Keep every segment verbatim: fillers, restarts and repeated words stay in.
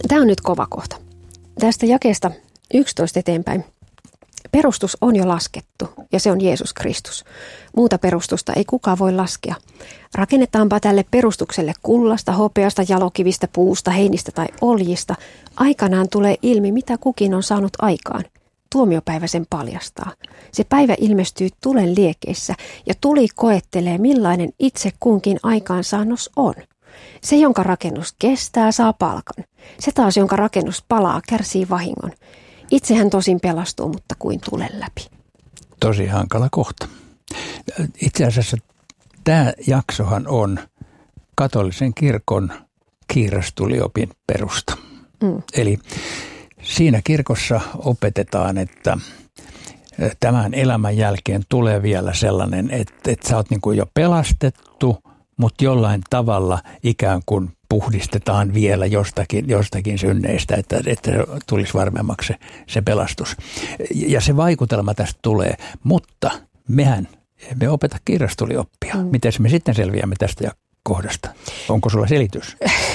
Tämä on nyt kova kohta. Tästä jakeesta yksitoista eteenpäin. Perustus on jo laskettu ja se on Jeesus Kristus. Muuta perustusta ei kukaan voi laskea. Rakennetaanpa tälle perustukselle kullasta, hopeasta, jalokivistä, puusta, heinistä tai oljista. Aikanaan tulee ilmi, mitä kukin on saanut aikaan. Tuomiopäivä sen paljastaa. Se päivä ilmestyy tulen liekeissä ja tuli koettelee, millainen itse kunkin aikaansaannos on. Se, jonka rakennus kestää, saa palkan. Se taas, jonka rakennus palaa, kärsii vahingon. Itsehän tosin pelastuu, mutta kuin tulen läpi. Tosi hankala kohta. Itse asiassa tämä jaksohan on katolisen kirkon kiirastuliopin perusta. Mm. Eli siinä kirkossa opetetaan, että tämän elämän jälkeen tulee vielä sellainen, että, että sä oot niin kuin jo pelastettu, mutta jollain tavalla ikään kuin puhdistetaan vielä jostakin, jostakin synneistä, että, että tulisi varmemmaksi se, se pelastus. Ja se vaikutelma tästä tulee, mutta mehän emme opeta kiirastulioppia. Mm. Miten me sitten selviämme tästä kohdasta? Onko sulla selitys?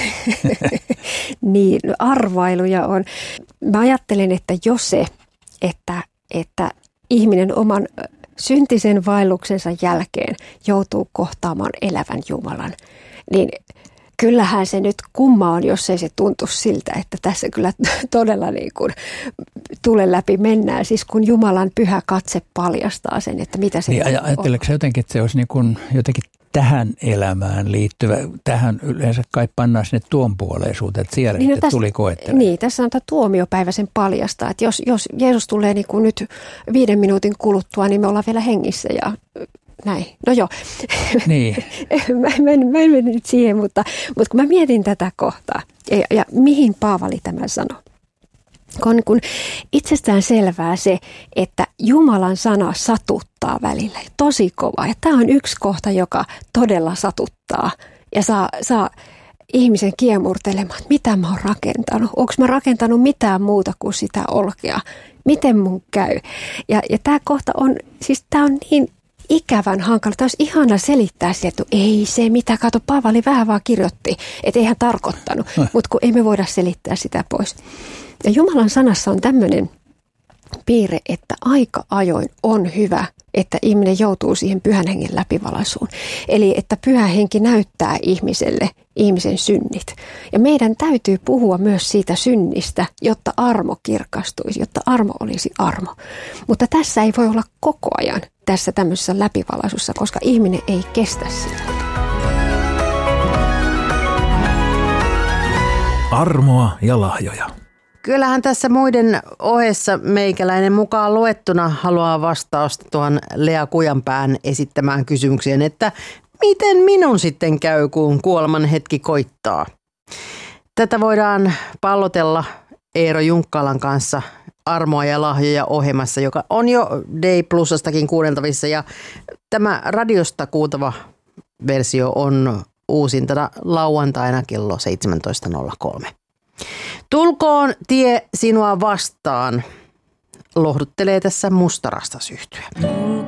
Niin, no arvailuja on. Mä ajattelen, että jos se, että, että ihminen oman syntisen vaelluksensa jälkeen joutuu kohtaamaan elävän Jumalan, niin kyllähän se nyt kumma on, jos ei se tuntu siltä, että tässä kyllä todella niin kuin tulen läpi mennään. Siis kun Jumalan pyhä katse paljastaa sen, että mitä se niin, on. Ajatteleeko jotenkin, että se olisi niin kuin jotenkin tähän elämään liittyvä, tähän yleensä kai pannaan sinne tuonpuoleisuuteen, että siellä niin, no tässä, tuli koettelemaan. Niin, tässä on tämä tuomiopäivä sen paljastaa, että jos, jos Jeesus tulee niin kuin nyt viiden minuutin kuluttua, niin me ollaan vielä hengissä ja näin. No joo, niin. mä, mä, en, mä en mene nyt siihen, mutta, mutta kun mä mietin tätä kohtaa ja, ja mihin Paavali tämän sanoi. On kun itsestään selvää se, että Jumalan sana satuttaa välillä tosi kovaa. Ja tämä on yksi kohta, joka todella satuttaa ja saa, saa ihmisen kiemurtelemaan, että mitä mä oon rakentanut. Onko mä rakentanut mitään muuta kuin sitä olkea? Miten mun käy? Ja, ja tämä kohta on, siis tämä on niin ikävän hankala. Tämä olisi ihana selittää sieltä, että ei se mitä, kato Paavali vähän vaan kirjoitti, että ei hän tarkoittanut, mutta kun ei me voida selittää sitä pois. Ja Jumalan sanassa on tämmöinen piirre, että aika ajoin on hyvä, että ihminen joutuu siihen pyhän hengen läpivalaisuun. Eli että pyhä henki näyttää ihmiselle ihmisen synnit. Ja meidän täytyy puhua myös siitä synnistä, jotta armo kirkastuisi, jotta armo olisi armo. Mutta tässä ei voi olla koko ajan tässä tämmöisessä läpivalaisussa, koska ihminen ei kestä sitä. Armoa ja lahjoja. Kyllähän tässä muiden ohessa meikäläinen mukaan luettuna haluaa vastausta tuon Lea Kujanpään esittämään kysymykseen, että miten minun sitten käy, kun kuoleman hetki koittaa? Tätä voidaan pallotella Eero Junkkalan kanssa Armoa ja lahjoja ohjelmassa, joka on jo Day Plusastakin kuunneltavissa. Ja tämä radiosta kuultava versio on uusintana lauantaina kello seitsemäntoista nolla kolme. Tulkoon tie sinua vastaan, lohduttelee tässä Mustarastas yhtye.